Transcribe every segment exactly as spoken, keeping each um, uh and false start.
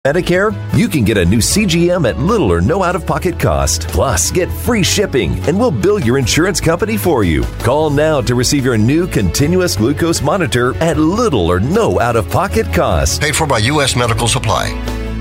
Medicare, you can get a new C G M at little or no out-of-pocket cost. Plus, get free shipping, and we'll bill your insurance company for you. Call now to receive your new continuous glucose monitor at little or no out-of-pocket cost. Paid for by U S Medical Supply.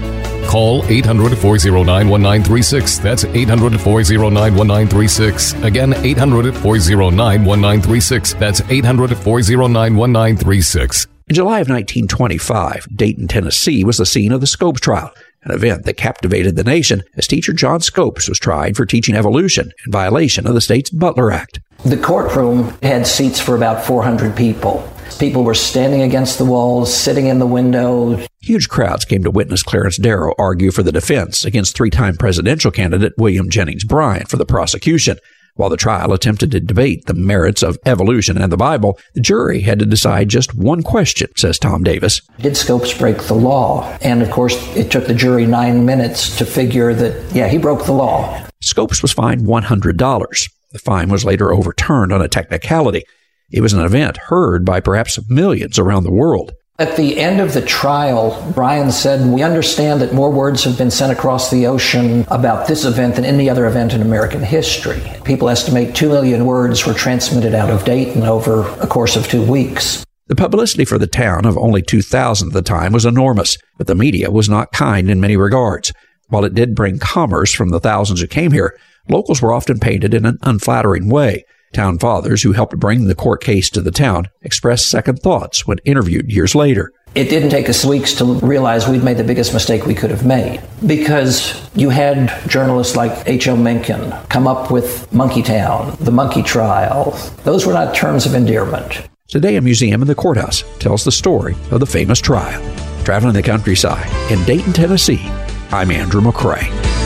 Call eight hundred, four oh nine, one nine three six. That's eight hundred, four oh nine, one nine three six. Again, eight hundred, four oh nine, one nine three six. That's eight hundred, four oh nine, one nine three six. In July of nineteen twenty-five, Dayton, Tennessee was the scene of the Scopes trial, an event that captivated the nation as teacher John Scopes was tried for teaching evolution in violation of the state's Butler Act. The courtroom had seats for about four hundred people. People were standing against the walls, sitting in the window. Huge crowds came to witness Clarence Darrow argue for the defense against three-time presidential candidate William Jennings Bryan for the prosecution. While the trial attempted to debate the merits of evolution and the Bible, the jury had to decide just one question, says Tom Davis. Did Scopes break the law? And of course, it took the jury nine minutes to figure that, yeah, he broke the law. Scopes was fined one hundred dollars. The fine was later overturned on a technicality. It was an event heard by perhaps millions around the world. At the end of the trial, Bryan said, "We understand that more words have been sent across the ocean about this event than any other event in American history. People estimate two million words were transmitted out of Dayton over a course of two weeks. The publicity for the town of only two thousand at the time was enormous, but the media was not kind in many regards. While it did bring commerce from the thousands who came here, locals were often painted in an unflattering way. Town fathers who helped bring the court case to the town expressed second thoughts when interviewed years later. It didn't take us weeks to realize we'd made the biggest mistake we could have made, because you had journalists like H L Mencken come up with Monkeytown, the Monkey Trial. Those were not terms of endearment. Today, a museum in the courthouse tells the story of the famous trial. Traveling the countryside in Dayton, Tennessee, I'm Andrew McCrae.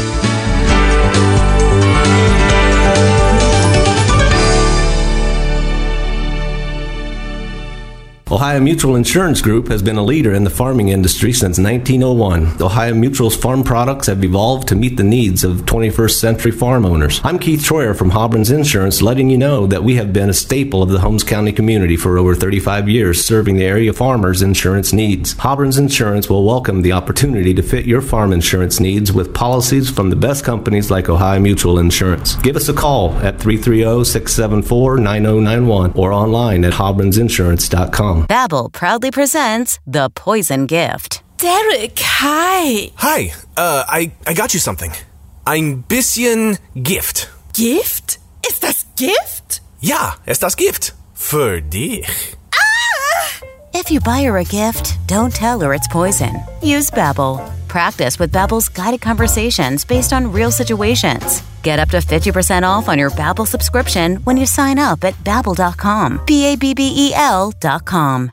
Ohio Mutual Insurance Group has been a leader in the farming industry since nineteen oh one. Ohio Mutual's farm products have evolved to meet the needs of twenty-first century farm owners. I'm Keith Troyer from Hobbrins Insurance, letting you know that we have been a staple of the Holmes County community for over thirty-five years, serving the area farmers' insurance needs. Hobbrins Insurance will welcome the opportunity to fit your farm insurance needs with policies from the best companies like Ohio Mutual Insurance. Give us a call at three three zero, six seven four, nine zero nine one or online at hobbrins insurance dot com. Babbel proudly presents The Poison Gift. Derek, hi. Hi, uh, I, I got you something. Ein bisschen Gift. Gift? Ist das Gift? Ja, ist das Gift. Für dich. Ah! If you buy her a gift, don't tell her it's poison. Use Babbel. Practice with Babbel's guided conversations based on real situations. Get up to fifty percent off on your Babbel subscription when you sign up at babbel dot com. B A B B E L dot com.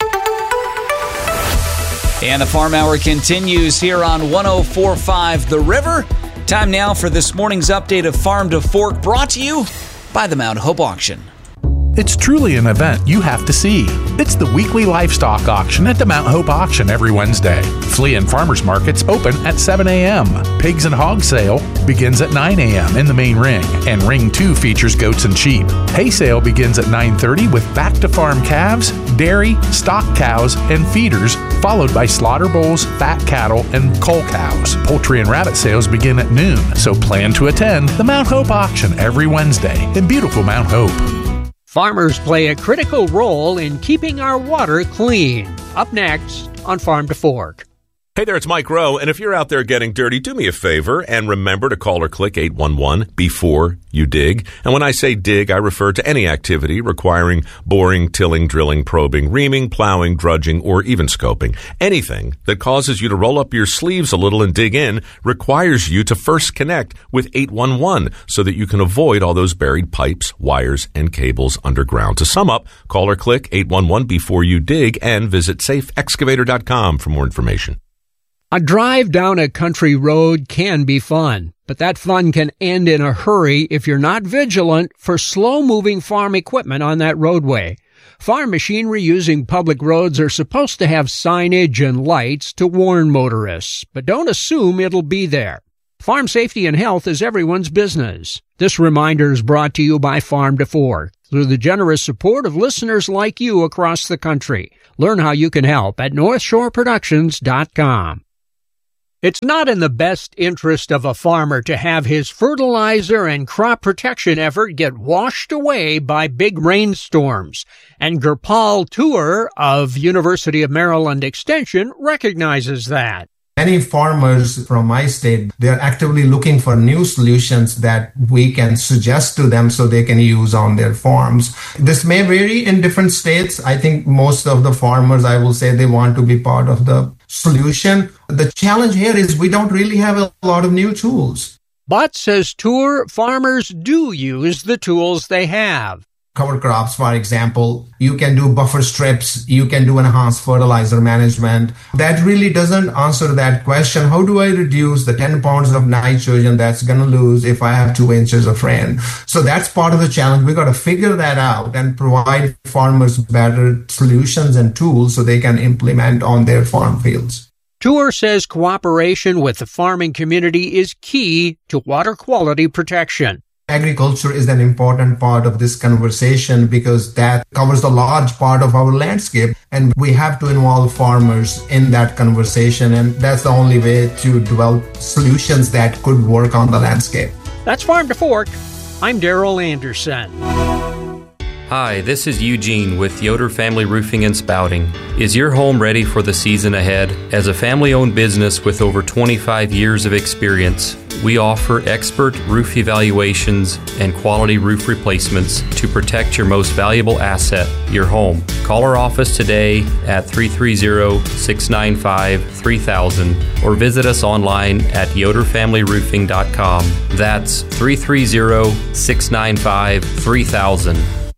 And the Farm Hour continues here on one oh four point five The River. Time now for this morning's update of Farm to Fork, brought to you by the Mount Hope Auction. It's truly an event you have to see. It's the weekly livestock auction at the Mount Hope Auction every Wednesday. Flea and farmers markets open at seven a.m. Pigs and hog sale begins at nine a.m. in the main ring, and ring two features goats and sheep. Hay sale begins at nine thirty with back to farm calves, dairy, stock cows, and feeders, followed by slaughter bulls, fat cattle, and cull cows. Poultry and rabbit sales begin at noon, so plan to attend the Mount Hope Auction every Wednesday in beautiful Mount Hope. Farmers play a critical role in keeping our water clean. Up next on Farm to Fork. Hey there, it's Mike Rowe, and if you're out there getting dirty, do me a favor and remember to call or click eight one one before you dig. And when I say dig, I refer to any activity requiring boring, tilling, drilling, probing, reaming, plowing, drudging, or even scoping. Anything that causes you to roll up your sleeves a little and dig in requires you to first connect with eight one one so that you can avoid all those buried pipes, wires, and cables underground. To sum up, call or click eight one one before you dig and visit safe excavator dot com for more information. A drive down a country road can be fun, but that fun can end in a hurry if you're not vigilant for slow-moving farm equipment on that roadway. Farm machinery using public roads are supposed to have signage and lights to warn motorists, but don't assume it'll be there. Farm safety and health is everyone's business. This reminder is brought to you by Farm to Fork through the generous support of listeners like you across the country. Learn how you can help at north shore productions dot com. It's not in the best interest of a farmer to have his fertilizer and crop protection effort get washed away by big rainstorms. And Gurpal Tour of University of Maryland Extension recognizes that. Many farmers from my state, they're actively looking for new solutions that we can suggest to them so they can use on their farms. This may vary in different states. I think most of the farmers, I will say, they want to be part of the solution. The challenge here is we don't really have a lot of new tools. But, says Tour, farmers do use the tools they have. Cover crops, for example, you can do buffer strips, you can do enhanced fertilizer management. That really doesn't answer that question. How do I reduce the ten pounds of nitrogen that's going to lose if I have two inches of rain? So that's part of the challenge. We got to figure that out and provide farmers better solutions and tools so they can implement on their farm fields. Tour says cooperation with the farming community is key to water quality protection. Agriculture is an important part of this conversation because that covers a large part of our landscape, and we have to involve farmers in that conversation, and that's the only way to develop solutions that could work on the landscape. That's Farm to Fork. I'm Daryl Anderson. Hi, this is Eugene with Yoder Family Roofing and Spouting. Is your home ready for the season ahead? As a family-owned business with over twenty-five years of experience, we offer expert roof evaluations and quality roof replacements to protect your most valuable asset, your home. Call our office today at three three zero, six nine five, three thousand or visit us online at yoder family roofing dot com. That's three three zero, six nine five, three thousand.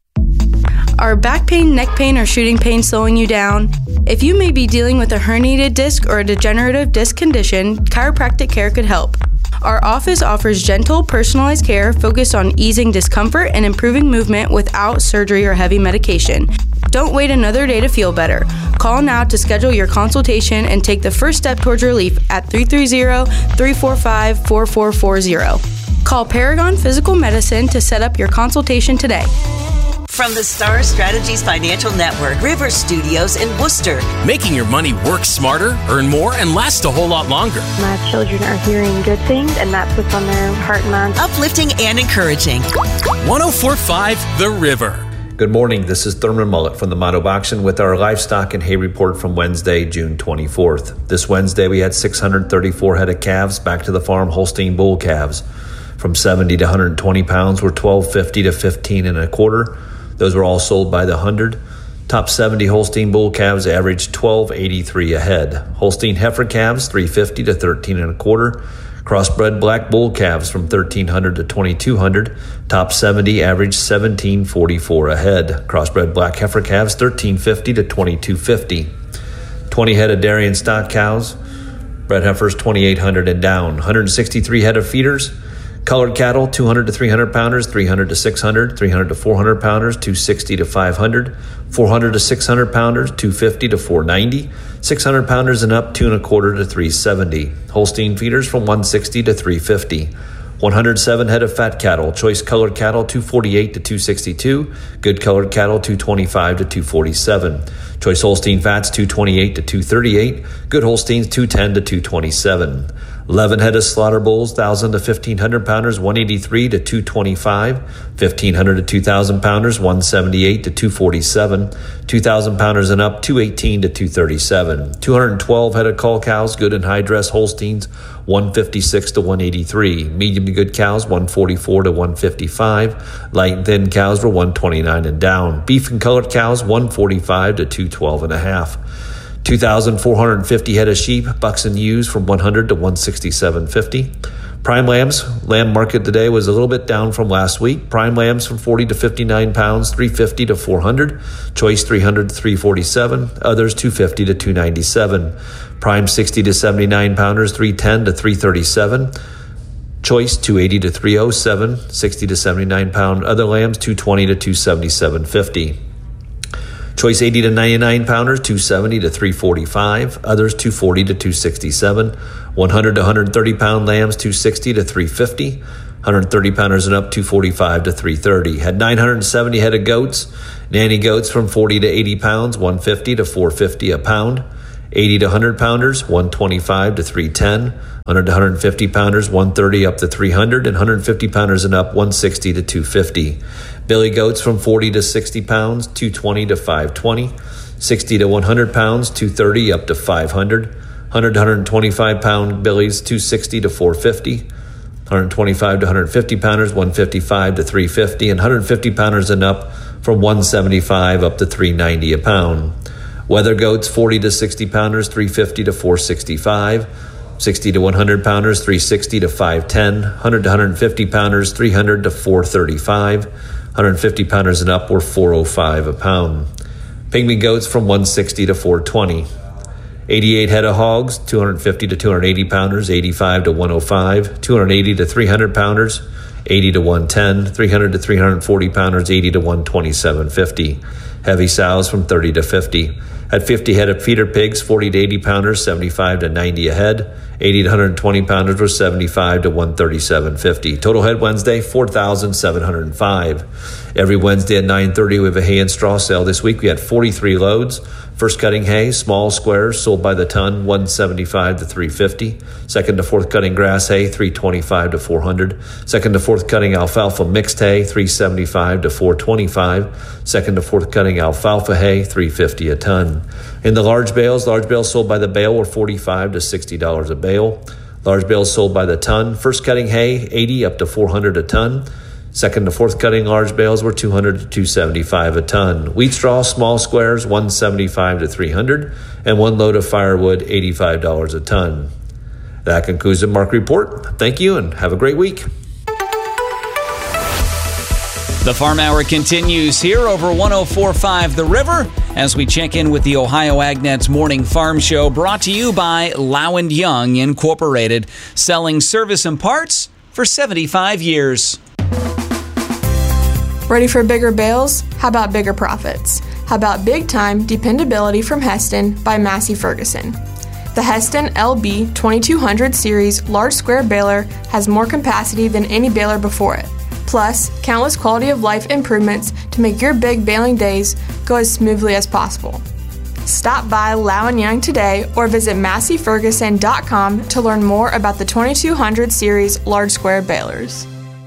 Are back pain, neck pain, or shooting pain slowing you down? If you may be dealing with a herniated disc or a degenerative disc condition, chiropractic care could help. Our office offers gentle, personalized care focused on easing discomfort and improving movement without surgery or heavy medication. Don't wait another day to feel better. Call now to schedule your consultation and take the first step towards relief at three three zero, three four five, four four four zero. Call Paragon Physical Medicine to set up your consultation today. From the Star Strategies Financial Network, River Studios in Worcester. Making your money work smarter, earn more, and last a whole lot longer. My children are hearing good things, and that's what's on their heart and mind. Uplifting and encouraging. one oh four point five The River. Good morning. This is Thurman Mullet from the Motto Auction with our livestock and hay report from Wednesday, June twenty-fourth. This Wednesday, we had six hundred thirty-four head of calves back to the farm, Holstein bull calves. From seventy to one hundred twenty pounds were twelve fifty to fifteen and a quarter. Those were all sold by the hundred. Top seventy Holstein bull calves averaged twelve eighty-three a head. Holstein heifer calves three fifty to thirteen and a quarter. Crossbred black bull calves from thirteen hundred to twenty-two hundred. Top seventy averaged seventeen forty-four a head. Crossbred black heifer calves thirteen fifty to twenty-two fifty. twenty head of dairy and stock cows. Bred heifers twenty-eight hundred and down. one hundred sixty-three head of feeders. Colored cattle, two hundred to three hundred pounders, three hundred to six hundred, three hundred to four hundred pounders, two sixty to five hundred, four hundred to six hundred pounders, two fifty to four ninety, six hundred pounders and up, two and a quarter to three seventy. Holstein feeders from one sixty to three fifty. one hundred seven head of fat cattle, choice colored cattle two forty-eight to two sixty-two, good colored cattle two twenty-five to two forty-seven. Choice Holstein fats two twenty-eight to two thirty-eight, good Holsteins two ten to two twenty-seven. eleven head of slaughter bulls, one thousand to fifteen hundred pounders, one eighty-three to two twenty-five, fifteen hundred to two thousand pounders, one seventy-eight to two forty-seven, two thousand pounders and up, two eighteen to two thirty-seven. two hundred twelve head of cull cows, good and high dress Holsteins, one fifty-six to one eighty-three, medium to good cows, one forty-four to one fifty-five, light and thin cows were one twenty-nine and down, beef and colored cows, one forty-five to two twelve and a half. two thousand four hundred fifty head of sheep, bucks and ewes from one hundred to one sixty-seven fifty. Prime lambs, lamb market today was a little bit down from last week. Prime lambs from forty to fifty-nine pounds, three fifty to four hundred. Choice three hundred to three forty-seven. Others two fifty to two ninety-seven. Prime sixty to seventy-nine pounders, three ten to three thirty-seven. Choice two eighty to three oh seven. sixty to seventy-nine pound. Other lambs two twenty to two seventy-seven fifty. Choice eighty to ninety-nine pounders, two seventy to three forty-five. Others two forty to two sixty-seven. one hundred to one hundred thirty pound lambs, two sixty to three fifty. one hundred thirty pounders and up, two forty-five to three thirty. Had nine hundred seventy head of goats. Nanny goats from forty to eighty pounds, one fifty to four fifty a pound. eighty to one hundred pounders, one twenty-five to three ten. one hundred to one hundred fifty pounders, one thirty up to three hundred, and one hundred fifty pounders and up, one sixty to two fifty. Billy goats from forty to sixty pounds, two twenty to five twenty. sixty to one hundred pounds, two thirty up to five hundred. one hundred to one hundred twenty-five pound billies, two sixty to four fifty. one hundred twenty-five to one hundred fifty pounders, one fifty-five to three fifty, and one hundred fifty pounders and up from one seventy-five up to three ninety a pound. Weather goats, forty to sixty pounders, three fifty to four sixty-five. sixty to one hundred pounders, three sixty to five ten. one hundred to one hundred fifty pounders, three hundred to four thirty-five. one hundred fifty pounders and up were four oh five a pound. Pygmy goats from one sixty to four twenty. eighty-eight head of hogs, two hundred fifty to two hundred eighty pounders, eighty-five to one oh five. two hundred eighty to three hundred pounders, eighty to one ten. three hundred to three hundred forty pounders, eighty to one twenty-seven fifty. Heavy sows from thirty to fifty. Had fifty head of feeder pigs, forty to eighty pounders, seventy-five to ninety a head. eighty to one hundred twenty pounders were seventy-five to one thirty-seven fifty. Total head Wednesday, four thousand seven hundred five. Every Wednesday at nine thirty, we have a hay and straw sale. This week we had forty-three loads. First cutting hay, small squares, sold by the ton, one seventy-five to three fifty. Second to fourth cutting grass hay, three twenty-five to four hundred. Second to fourth cutting alfalfa mixed hay, three seventy-five to four twenty-five. Second to fourth cutting alfalfa hay, three fifty a ton. In the large bales, large bales sold by the bale were forty-five to sixty dollars a bale. Large bales sold by the ton. First cutting hay, eighty up to four hundred a ton. Second to fourth cutting large bales were two hundred to two seventy-five a ton. Wheat straw, small squares, one seventy-five to three hundred, and one load of firewood, eighty-five dollars a ton. That concludes the Mark Report. Thank you and have a great week. The Farm Hour continues here over one oh four point five The River as we check in with the Ohio AgNet's Morning Farm Show, brought to you by Low and Young Incorporated, selling service and parts for seventy-five years. Ready for bigger bales? How about bigger profits? How about big-time dependability from Heston by Massey Ferguson? The Heston L B twenty-two hundred series large square baler has more capacity than any baler before it. Plus, countless quality of life improvements to make your big baling days go as smoothly as possible. Stop by Low and Young today or visit massey ferguson dot com to learn more about the twenty-two hundred series large square balers.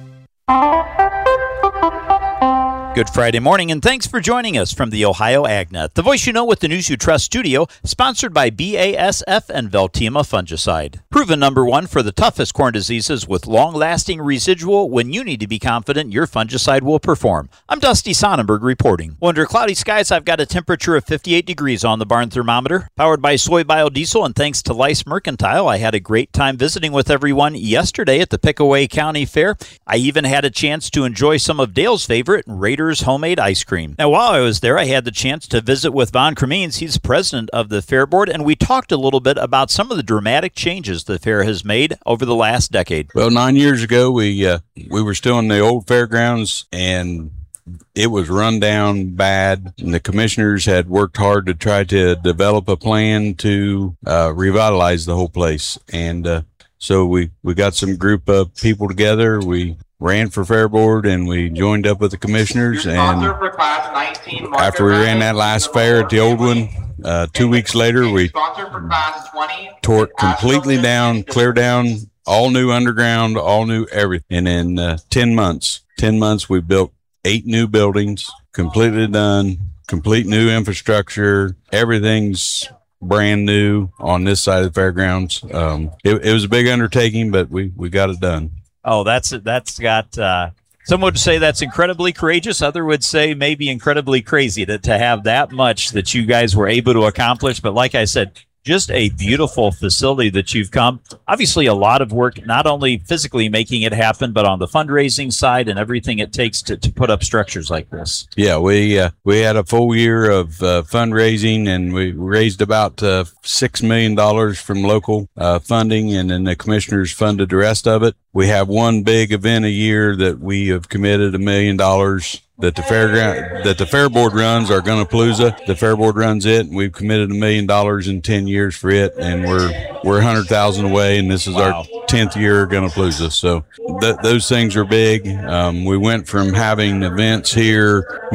Good Friday morning, and thanks for joining us from the Ohio AgNet, the voice you know with the news you trust studio, sponsored by B A S F and Veltima Fungicide. Proven number one for the toughest corn diseases with long-lasting residual when you need to be confident your fungicide will perform. I'm Dusty Sonnenberg reporting. Well, under cloudy skies, I've got a temperature of fifty-eight degrees on the barn thermometer. Powered by soy biodiesel and thanks to Lice Mercantile, I had a great time visiting with everyone yesterday at the Pickaway County Fair. I even had a chance to enjoy some of Dale's favorite, Raiders homemade ice cream. Now, while I was there, I had the chance to visit with Von Cremines. He's president of the Fair Board, and we talked a little bit about some of the dramatic changes the fair has made over the last decade. Well, nine years ago, we uh, we were still in the old fairgrounds, and it was run down bad, and the commissioners had worked hard to try to develop a plan to uh, revitalize the whole place. And uh, so we, we got some group of people together. We ran for Fair Board, and we joined up with the commissioners. And after we ran that last fair at the old one, uh, two weeks later, we tore it completely down, clear down, all new underground, all new everything. And in uh, ten months, ten months, we built eight new buildings, completely done, complete new infrastructure. Everything's brand new on this side of the fairgrounds. Um, it, it was a big undertaking, but we, we got it done. Oh, that's that's got, uh, some would say that's incredibly courageous. Other would say maybe incredibly crazy to, to have that much that you guys were able to accomplish. But like I said, just a beautiful facility that you've come. Obviously, a lot of work, not only physically making it happen, but on the fundraising side and everything it takes to, to put up structures like this. Yeah, we uh, we had a full year of uh, fundraising, and we raised about uh, six million dollars from local uh, funding, and then the commissioners funded the rest of it. We have one big event a year that we have committed a million dollars that the fairground, that the Fair Board runs, our Gunnapalooza. The Fair Board runs it, and we've committed a million dollars in ten years for it, and we're we're a hundred thousand away, and this is wow. our tenth year of Gunapalooza. So th- those things are big. Um, we went from having events here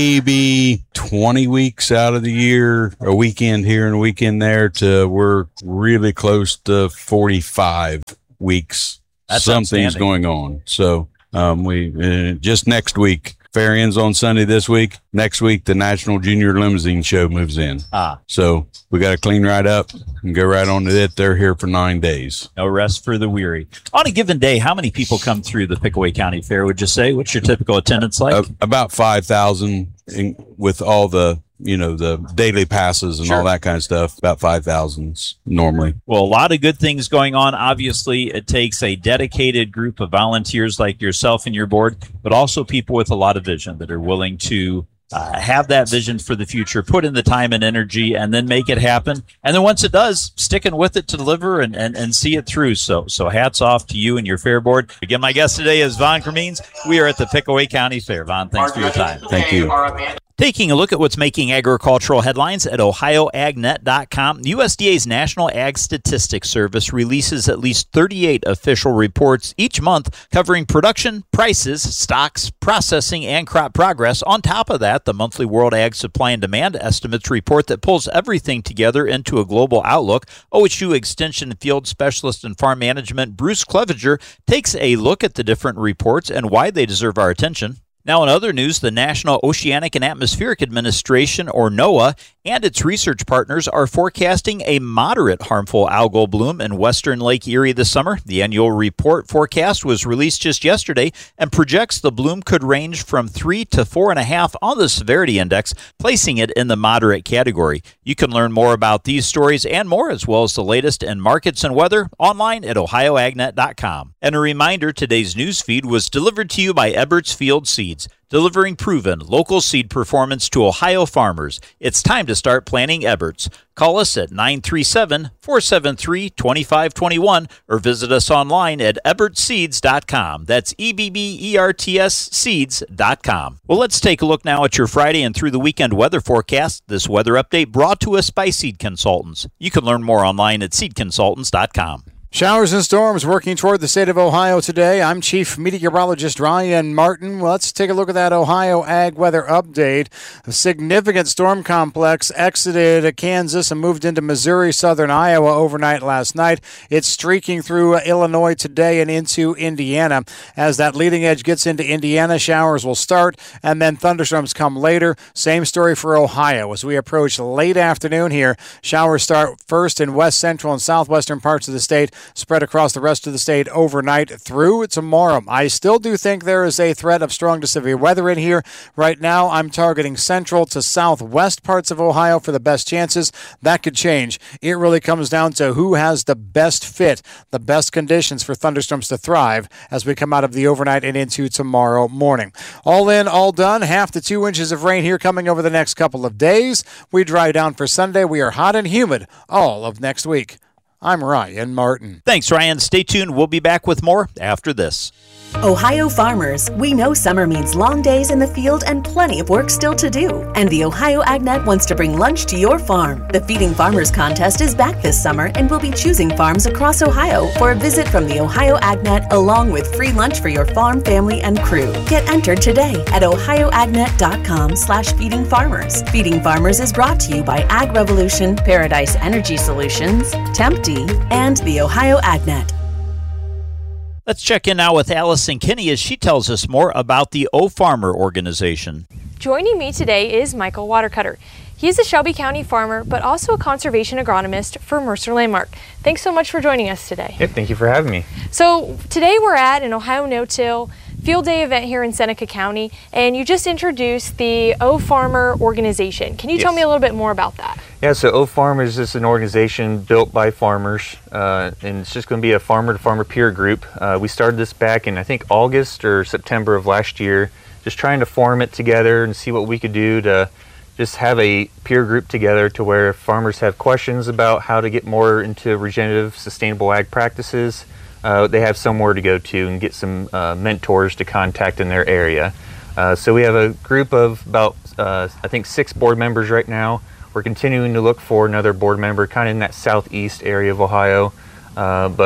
maybe twenty weeks out of the year, a weekend here and a weekend there, to we're really close to forty-five weeks. That's Something's going on. So um, we uh, just next week, fair ends on Sunday this week. Next week, the National Junior Limousine Show moves in. Ah. So we got to clean right up and go right on to it. They're here for nine days. No rest for the weary. On a given day, how many people come through the Pickaway County Fair, would you say? What's your typical attendance like? Uh, about five thousand with all the, you know, the daily passes and Sure. all that kind of stuff. About five thousand normally. Well, a lot of good things going on. Obviously, it takes a dedicated group of volunteers like yourself and your board, but also people with a lot of vision that are willing to uh, have that vision for the future, put in the time and energy, and then make it happen. And then once it does, sticking with it to deliver and, and, and see it through. So so hats off to you and your fair board. Again, my guest today is Vaughn Cremines. We are at the Pickaway County Fair. Vaughn, thanks for your time. Thank you. Taking a look at what's making agricultural headlines at ohio ag net dot com, U S D A's National Ag Statistics Service releases at least thirty-eight official reports each month covering production, prices, stocks, processing, and crop progress. On top of that, the monthly World Ag Supply and Demand Estimates report that pulls everything together into a global outlook. O S U Extension Field Specialist in Farm Management Bruce Clevenger takes a look at the different reports and why they deserve our attention. Now, in other news, the National Oceanic and Atmospheric Administration, or NOAA, and its research partners are forecasting a moderate harmful algal bloom in western Lake Erie this summer. The annual report forecast was released just yesterday and projects the bloom could range from three to four and a half on the severity index, placing it in the moderate category. You can learn more about these stories and more, as well as the latest in markets and weather, online at ohio ag net dot com. And a reminder, today's news feed was delivered to you by Eberts Field Seeds, delivering proven local seed performance to Ohio farmers. It's time to start planting Eberts. Call us at nine three seven, four seven three, two five two one or visit us online at eberts seeds dot com. That's E B B E R T S seeds dot com. Well, let's take a look now at your Friday and through the weekend weather forecast. This weather update brought to us by Seed Consultants. You can learn more online at seed consultants dot com. Showers and storms working toward the state of Ohio today. I'm Chief Meteorologist Ryan Martin. Well, let's take a look at that Ohio Ag Weather Update. A significant storm complex exited Kansas and moved into Missouri, southern Iowa overnight last night. It's streaking through Illinois today and into Indiana. As that leading edge gets into Indiana, showers will start and then thunderstorms come later. Same story for Ohio. As we approach late afternoon here, showers start first in west central and southwestern parts of the state, spread across the rest of the state overnight through tomorrow. I still do think there is a threat of strong to severe weather in here. Right now, I'm targeting central to southwest parts of Ohio for the best chances. That could change. It really comes down to who has the best fit, the best conditions for thunderstorms to thrive as we come out of the overnight and into tomorrow morning. All in, all done. Half to two inches of rain here coming over the next couple of days. We dry down for Sunday. We are hot and humid all of next week. I'm Ryan Martin. Thanks, Ryan. Stay tuned. We'll be back with more after this. Ohio farmers, we know summer means long days in the field and plenty of work still to do. And the Ohio AgNet wants to bring lunch to your farm. The Feeding Farmers Contest is back this summer, and we'll be choosing farms across Ohio for a visit from the Ohio AgNet, along with free lunch for your farm, family, and crew. Get entered today at ohio ag net dot com slash feeding farmers. Feeding Farmers is brought to you by Ag Revolution, Paradise Energy Solutions, Tempty, and the Ohio AgNet. Let's check in now with Allison Kinney as she tells us more about the O Farmer organization. Joining me today is Michael Watercutter. He's a Shelby County farmer, but also a conservation agronomist for Mercer Landmark. Thanks so much for joining us today. Yep, thank you for having me. So today we're at an Ohio No-Till Field Day event here in Seneca County, and you just introduced the O Farmer organization. Can you yes. tell me a little bit more about that? Yeah, so O Farmer is just an organization built by farmers, uh, and it's just going to be a farmer-to-farmer peer group. Uh, we started this back in, I think, August or September of last year, just trying to form it together and see what we could do to just have a peer group together to where if farmers have questions about how to get more into regenerative, sustainable ag practices, uh, they have somewhere to go to and get some uh, mentors to contact in their area. Uh, so we have a group of about, uh, I think, six board members right now. We're continuing to look for another board member kind of in that southeast area of Ohio. Uh, but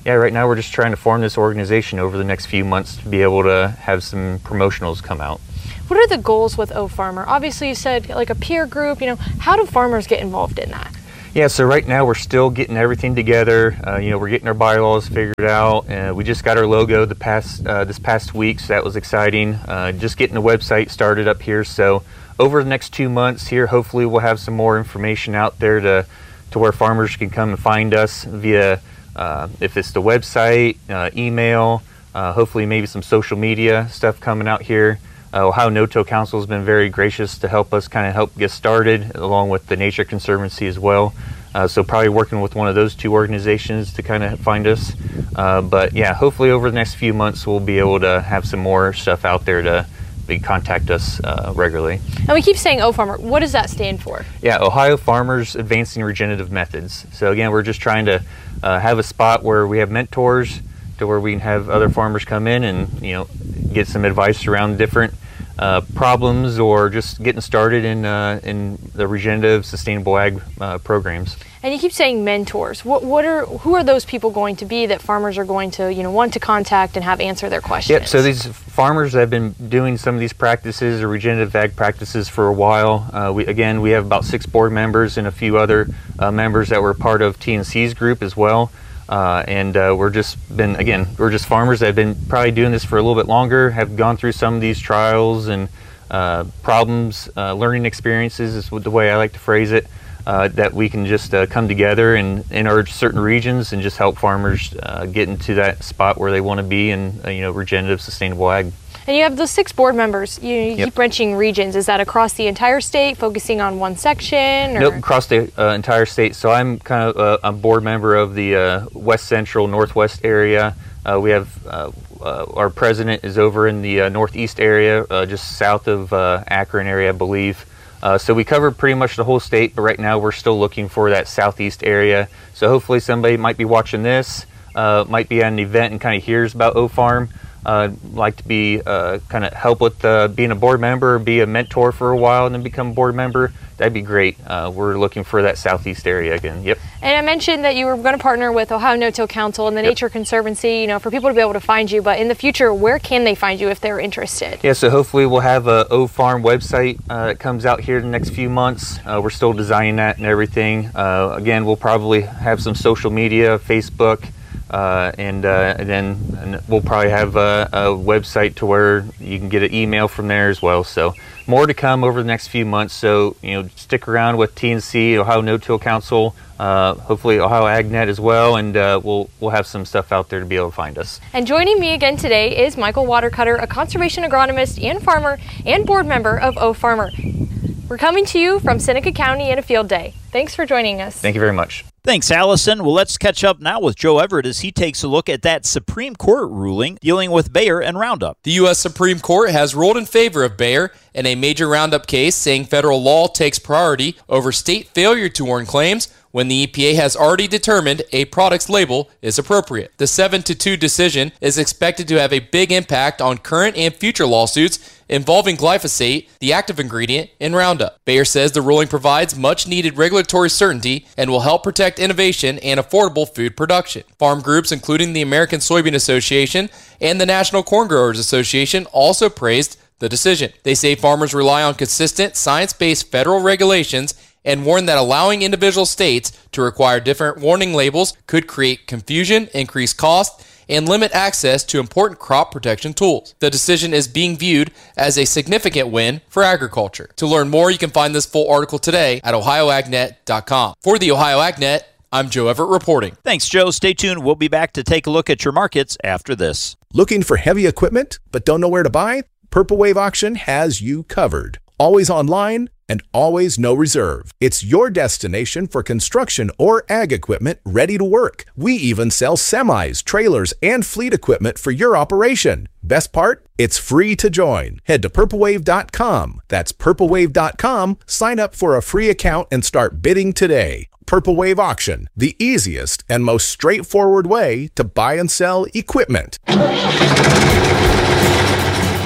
Yeah, right now we're just trying to form this organization over the next few months to be able to have some promotionals come out. What are the goals with O Farmer? Obviously, you said like a peer group. You know, how do farmers get involved in that? Yeah, so right now we're still getting everything together. Uh, you know, we're getting our bylaws figured out. Uh, we just got our logo the past uh, this past week, so that was exciting. Uh, just getting the website started up here. So over the next two months here, hopefully we'll have some more information out there to to where farmers can come and find us via uh, if it's the website, uh, email, uh, hopefully maybe some social media stuff coming out here. Uh, Ohio No-Till Council has been very gracious to help us kind of help get started, along with the Nature Conservancy as well. Uh, so probably working with one of those two organizations to kind of find us. Uh, but yeah, hopefully over the next few months we'll be able to have some more stuff out there to be, contact us uh, regularly. And we keep saying O Farmer. What does that stand for? Yeah, Ohio Farmers Advancing Regenerative Methods. So again, we're just trying to uh, have a spot where we have mentors to where we can have other farmers come in and, you know, get some advice around different uh, problems or just getting started in uh, in the regenerative sustainable ag uh, programs. And you keep saying mentors. What what are who are those people going to be that farmers are going to, you know, want to contact and have answer their questions? Yep. So these farmers have been doing some of these practices or regenerative ag practices for a while. Uh, we again we have about six board members and a few other uh, members that were part of T N C's group as well. Uh, and uh, we're just been again we're just farmers that have been probably doing this for a little bit longer, have gone through some of these trials and uh, problems, uh, learning experiences is the way I like to phrase it. Uh, that we can just uh, come together in, in our certain regions and just help farmers uh, get into that spot where they want to be in uh, you know regenerative sustainable ag. And you have those six board members. You, you Yep. keep wrenching regions. Is that across the entire state, focusing on one section? Or? Nope, across the uh, entire state. So I'm kind of uh, a board member of the uh, West Central Northwest area. Uh, we have uh, uh, our president is over in the uh, Northeast area, uh, just south of uh, Akron area, I believe. Uh, so we cover pretty much the whole state, but right now we're still looking for that southeast area. So hopefully somebody might be watching this, uh, might be at an event and kind of hears about O Farm. Uh, like to be uh, kind of help with uh, being a board member, be a mentor for a while, and then become a board member. That'd be great. Uh, we're looking for that southeast area again. Yep. And I mentioned that you were going to partner with Ohio No-Till Council and the Yep. Nature Conservancy, you know, for people to be able to find you. But in the future, where can they find you if they're interested? Yeah, so hopefully we'll have a O Farm website uh, that comes out here in the next few months. Uh, we're still designing that and everything. Uh, again, we'll probably have some social media, Facebook. Uh, and, uh, and then and we'll probably have a, a website to where you can get an email from there as well. So more to come over the next few months. So, you know, stick around with T N C, Ohio No-Till Council, uh, hopefully Ohio AgNet as well, and uh, we'll we'll have some stuff out there to be able to find us. And joining me again today is Michael Watercutter, a conservation agronomist and farmer and board member of O Farmer. We're coming to you from Seneca County in a field day. Thanks for joining us. Thank you very much. Thanks, Allison. Well, let's catch up now with Joe Everett as he takes a look at that Supreme Court ruling dealing with Bayer and Roundup. The U S Supreme Court has ruled in favor of Bayer in a major Roundup case, saying federal law takes priority over state failure to warn claims when the E P A has already determined a product's label is appropriate. The seven to two decision is expected to have a big impact on current and future lawsuits involving glyphosate, the active ingredient in Roundup. Bayer says the ruling provides much-needed regulatory certainty and will help protect innovation and affordable food production. Farm groups, including the American Soybean Association and the National Corn Growers Association, also praised the decision. They say farmers rely on consistent, science-based federal regulations and warn that allowing individual states to require different warning labels could create confusion, increase cost, and limit access to important crop protection tools. The decision is being viewed as a significant win for agriculture. To learn more, you can find this full article today at ohio ag net dot com. For the Ohio AgNet, I'm Joe Everett reporting. Thanks, Joe. Stay tuned. We'll be back to take a look at your markets after this. Looking for heavy equipment but don't know where to buy? Purple Wave Auction has you covered. Always online and always no reserve. It's your destination for construction or ag equipment ready to work. We even sell semis, trailers, and fleet equipment for your operation. Best part? It's free to join. Head to purple wave dot com. That's purple wave dot com. Sign up for a free account and start bidding today. Purple Wave Auction, the easiest and most straightforward way to buy and sell equipment.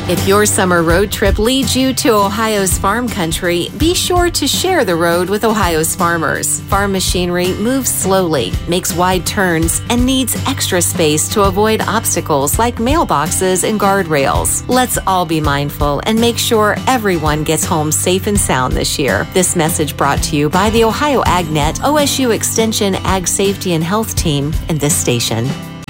If your summer road trip leads you to Ohio's farm country, be sure to share the road with Ohio's farmers. Farm machinery moves slowly, makes wide turns, and needs extra space to avoid obstacles like mailboxes and guardrails. Let's all be mindful and make sure everyone gets home safe and sound this year. This message brought to you by the Ohio AgNet, O S U Extension Ag Safety and Health Team, and this station.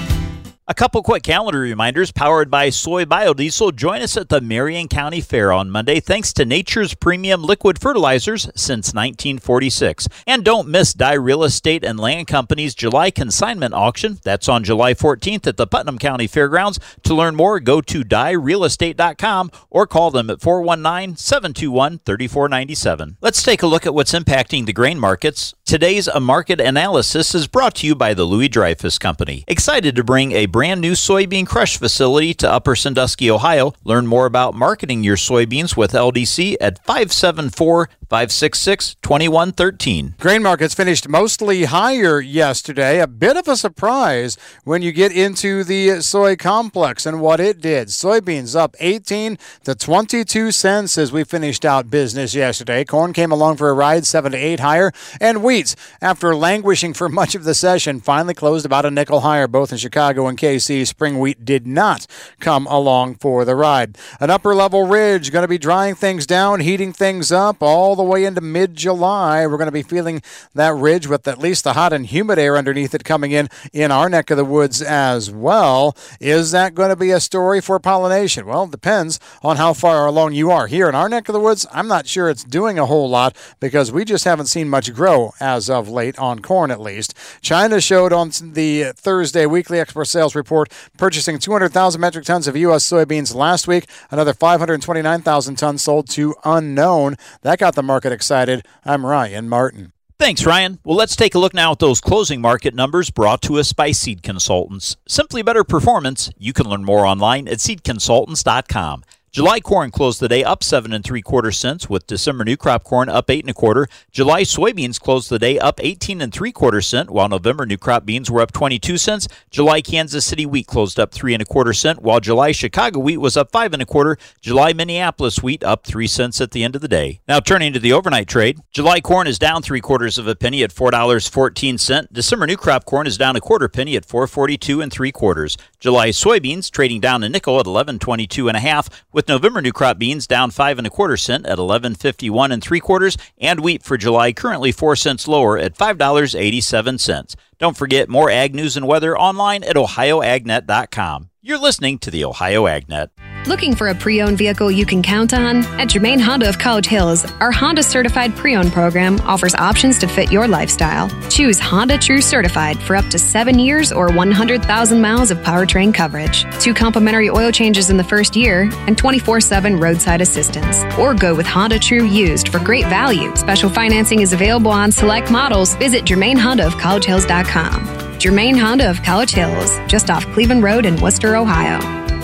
A couple quick calendar reminders powered by Soy Biodiesel. Join us at the Marion County Fair on Monday thanks to Nature's Premium Liquid Fertilizers since nineteen forty-six. And don't miss Dye Real Estate and Land Company's July consignment auction. That's on July fourteenth at the Putnam County Fairgrounds. To learn more, go to dye real estate dot com or call them at four one nine, seven two one, three four nine seven. Let's take a look at what's impacting the grain markets. Today's market analysis is brought to you by the Louis Dreyfus Company. Excited to bring a brand new soybean crush facility to Upper Sandusky, Ohio. Learn more about marketing your soybeans with L D C at five seven four, five six six, two one one three. Grain markets finished mostly higher yesterday. A bit of a surprise when you get into the soy complex and what it did. Soybeans up eighteen to twenty-two cents as we finished out business yesterday. Corn came along for a ride, seven to eight higher. And wheat, after languishing for much of the session, finally closed about a nickel higher, both in Chicago and K C. Spring wheat did not come along for the ride. An upper level ridge going to be drying things down, heating things up all the way into mid-July. We're going to be feeling that ridge with at least the hot and humid air underneath it coming in in our neck of the woods as well. Is that going to be a story for pollination? Well, it depends on how far along you are. Here in our neck of the woods, I'm not sure it's doing a whole lot because we just haven't seen much grow as of late on corn at least. China showed on the Thursday weekly export sales report purchasing two hundred thousand metric tons of U S soybeans last week. Another five hundred twenty-nine thousand tons sold to unknown. That got the market excited. I'm Ryan Martin. Thanks, Ryan. Well, let's take a look now at those closing market numbers brought to us by Seed Consultants. Simply better performance. You can learn more online at seed consultants dot com. July corn closed the day up seven and three quarter cents, with December new crop corn up eight and a quarter. July soybeans closed the day up eighteen and three quarter cent, while November new crop beans were up twenty-two cents. July Kansas City wheat closed up three and a quarter cent, while July Chicago wheat was up five and a quarter. July Minneapolis wheat up three cents at the end of the day. Now turning to the overnight trade, July corn is down three quarters of a penny at four dollars and fourteen cents. December new crop corn is down a quarter penny at four forty-two and three quarters. July soybeans trading down a nickel at eleven twenty-two and a half, with November new crop beans down five and a quarter cent at eleven fifty-one and three quarters, and wheat for July currently four cents lower at five dollars and eighty-seven cents. Don't forget more ag news and weather online at ohio ag net dot com. You're listening to the Ohio AgNet. Looking for a pre-owned vehicle you can count on? At Germain Honda of College Hills, our Honda Certified Pre-Owned program offers options to fit your lifestyle. Choose Honda True Certified for up to seven years or one hundred thousand miles of powertrain coverage, two complimentary oil changes in the first year, and twenty-four seven roadside assistance. Or go with Honda True Used for great value. Special financing is available on select models. Visit Germain Honda of College Hills dot com. Germain Honda of College Hills, just off Cleveland Road in Worcester, Ohio.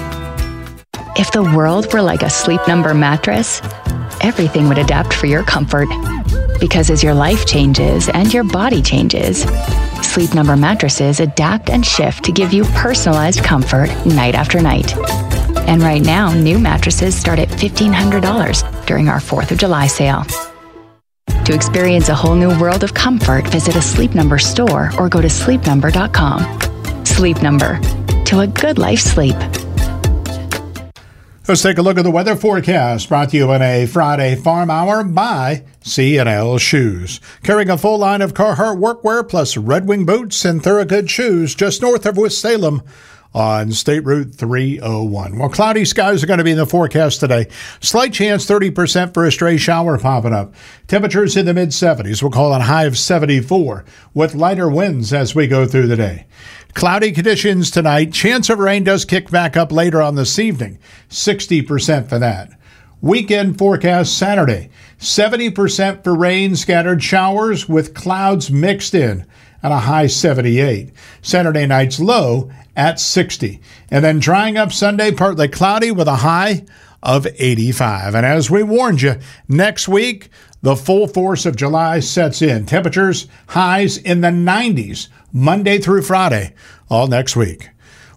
If the world were like a Sleep Number mattress, everything would adapt for your comfort. Because as your life changes and your body changes, Sleep Number mattresses adapt and shift to give you personalized comfort night after night. And right now, new mattresses start at fifteen hundred dollars during our fourth of July sale. To experience a whole new world of comfort, visit a Sleep Number store or go to sleep number dot com. Sleep Number. To a good life sleep. Let's take a look at the weather forecast brought to you on a Friday Farm Hour by C and L Shoes. Carrying a full line of Carhartt workwear plus Red Wing boots and Thorogood shoes just north of Winston-Salem on State Route three oh one. Well, cloudy skies are going to be in the forecast today. Slight chance, thirty percent for a stray shower popping up. Temperatures in the mid seventies. We'll call it a high of seventy-four with lighter winds as we go through the day. Cloudy conditions tonight. Chance of rain does kick back up later on this evening. sixty percent for that. Weekend forecast Saturday. seventy percent for rain, scattered showers with clouds mixed in, and a high seventy-eight. Saturday night's low at sixty. And then drying up Sunday, partly cloudy with a high of eighty-five. And as we warned you, next week, the full force of July sets in. Temperatures, highs in the nineties, Monday through Friday, all next week.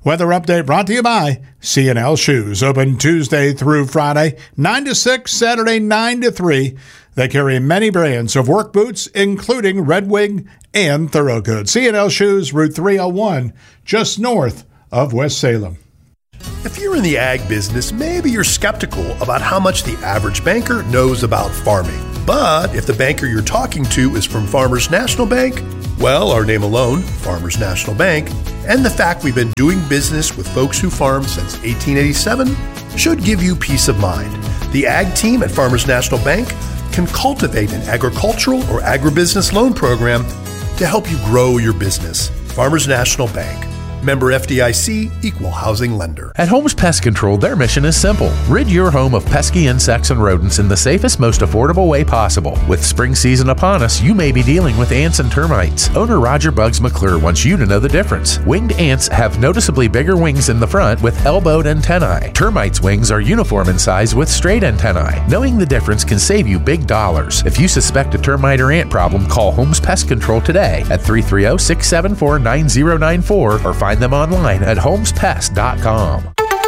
Weather update brought to you by C and L Shoes. Open Tuesday through Friday, nine to six, Saturday nine to three. They carry many brands of work boots, including Red Wing and Thorogood. C and L Shoes, Route three oh one, just north of West Salem. If you're in the ag business, maybe you're skeptical about how much the average banker knows about farming. But if the banker you're talking to is from Farmers National Bank, well, our name alone, Farmers National Bank, and the fact we've been doing business with folks who farm since eighteen eighty-seven should give you peace of mind. The ag team at Farmers National Bank can cultivate an agricultural or agribusiness loan program to help you grow your business. Farmers National Bank. Member F D I C, Equal Housing Lender. At Holmes Pest Control, their mission is simple. Rid your home of pesky insects and rodents in the safest, most affordable way possible. With spring season upon us, you may be dealing with ants and termites. Owner Roger Bugs McClure wants you to know the difference. Winged ants have noticeably bigger wings in the front with elbowed antennae. Termites' wings are uniform in size with straight antennae. Knowing the difference can save you big dollars. If you suspect a termite or ant problem, call Holmes Pest Control today at three three zero, six seven four, nine zero nine four or find them online at holmes pest dot com.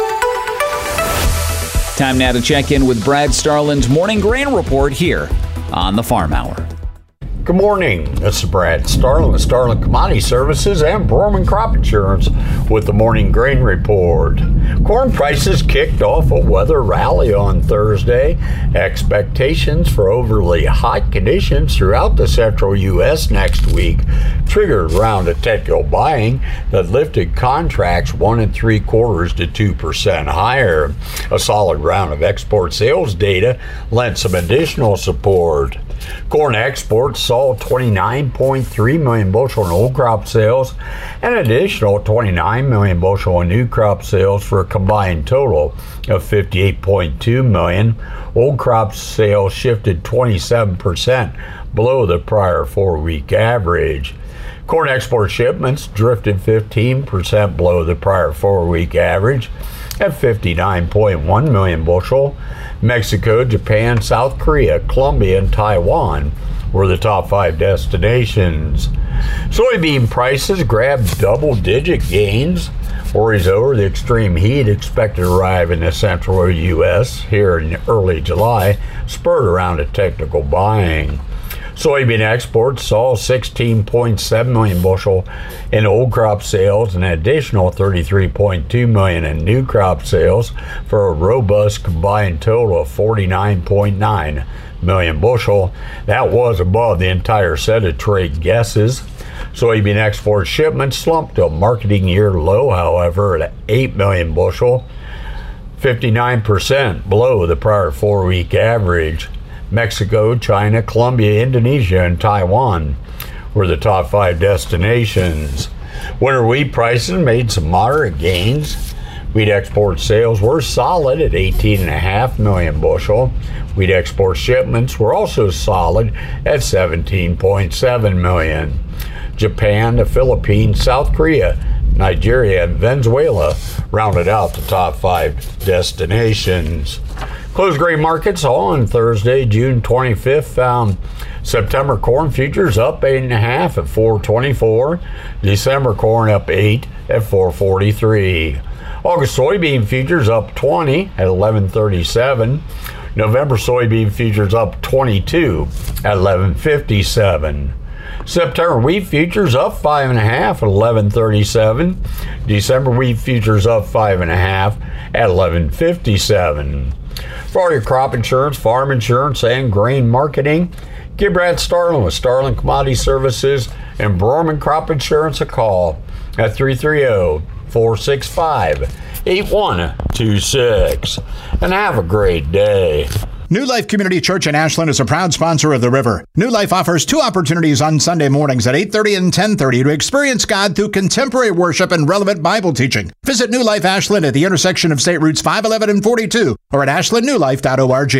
Time now to check in with Brad Starlin's Morning Grain Report here on the Farm Hour. Good morning. This is Brad Starlin with Starlin Commodity Services and Broman Crop Insurance with the Morning Grain Report. Corn prices kicked off a weather rally on Thursday. Expectations for overly hot conditions throughout the central U S next week triggered a round of technical buying that lifted contracts one and three quarters to two percent higher. A solid round of export sales data lent some additional support. Corn exports saw twenty-nine point three million bushel in old crop sales and an additional twenty-nine million bushel in new crop sales for a combined total of fifty-eight point two million. Old crop sales shifted twenty-seven percent below the prior four-week average. Corn export shipments drifted fifteen percent below the prior four-week average at fifty-nine point one million bushel. Mexico, Japan, South Korea, Colombia, and Taiwan were the top five destinations. Soybean prices grabbed double-digit gains. Worries over the extreme heat expected to arrive in the central U S here in early July spurred around a technical buying. Soybean exports saw sixteen point seven million bushel in old crop sales and an additional thirty-three point two million in new crop sales for a robust combined total of forty-nine point nine million bushel. That was above the entire set of trade guesses. Soybean export shipments slumped to a marketing year low, however, at eight million bushel, fifty-nine percent below the prior four-week average. Mexico, China, Colombia, Indonesia, and Taiwan were the top five destinations. Winter wheat prices made some moderate gains. Wheat export sales were solid at eighteen point five million bushel. Wheat export shipments were also solid at seventeen point seven million. Japan, the Philippines, South Korea, Nigeria, and Venezuela rounded out the top five destinations. Closed grain markets on Thursday, June twenty-fifth, found September corn futures up eight and a half at four twenty-four. December corn up eight at four forty-three. August soybean futures up twenty at eleven thirty-seven. November soybean futures up twenty-two at eleven fifty-seven. September wheat futures up five and a half at eleven thirty-seven. December wheat futures up five and a half at eleven fifty-seven. For all your crop insurance, farm insurance, and grain marketing, give Brad Starlin with Starlin Commodity Services and Broman Crop Insurance a call at three three zero, four six five, eight one two six. And have a great day. New Life Community Church in Ashland is a proud sponsor of The River. New Life offers two opportunities on Sunday mornings at eight thirty and ten thirty to experience God through contemporary worship and relevant Bible teaching. Visit New Life Ashland at the intersection of State Routes five eleven and forty-two or at ashland new life dot org.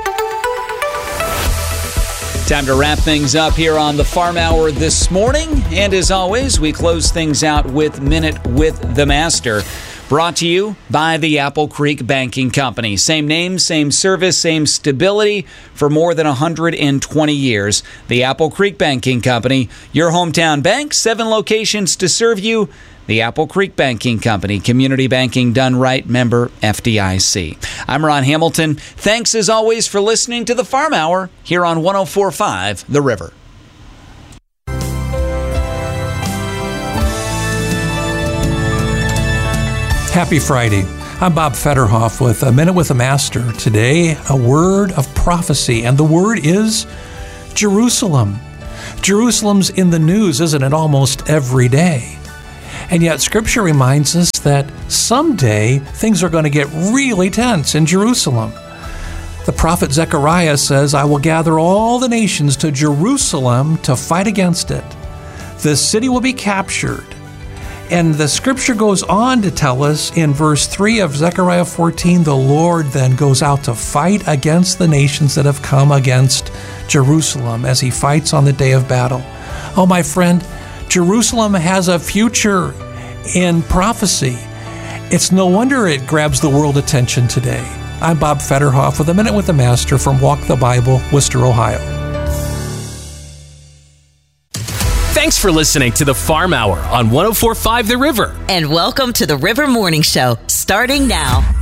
Time to wrap things up here on the Farm Hour this morning. And as always, we close things out with Minute with the Master. Brought to you by the Apple Creek Banking Company. Same name, same service, same stability for more than one hundred twenty years. The Apple Creek Banking Company, your hometown bank, seven locations to serve you. The Apple Creek Banking Company, community banking done right, member F D I C. I'm Ron Hamilton. Thanks as always for listening to the Farm Hour here on one oh four point five The River. Happy Friday. I'm Bob Fetterhoff with A Minute with the Master. Today, a word of prophecy, and the word is Jerusalem. Jerusalem's in the news, isn't it, almost every day? And yet Scripture reminds us that someday things are going to get really tense in Jerusalem. The prophet Zechariah says, I will gather all the nations to Jerusalem to fight against it. The city will be captured. And the Scripture goes on to tell us in verse three of Zechariah fourteen, the Lord then goes out to fight against the nations that have come against Jerusalem as he fights on the day of battle. Oh, my friend, Jerusalem has a future in prophecy. It's no wonder it grabs the world attention today. I'm Bob Fetterhoff with A Minute with the Master from Walk the Bible, Worcester, Ohio. Thanks for listening to the Farm Hour on one oh four point five The River. And welcome to the River Morning Show, starting now.